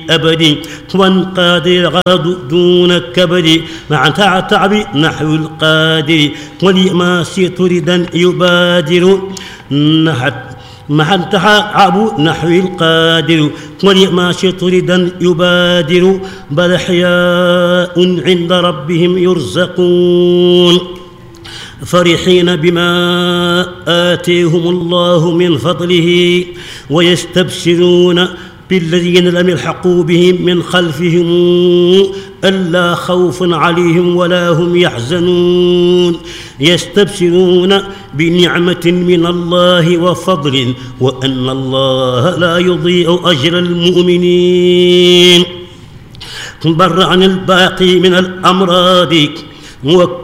أبدي وانقاد الغرض دون كبدي مع تعب نحو القادر ولما ردا يبادر مع التعب نحو القادر ولما ردا يبادر بل أحياء عند ربهم يرزقون فرحين بما آتيهم الله من فضله ويستبشرون بالذين لم يلحقوا بهم من خلفهم ألا خوف عليهم ولا هم يحزنون يستبشرون بنعمة من الله وفضل وأن الله لا يضيع أجر المؤمنين بر عن الباقي من الأمراض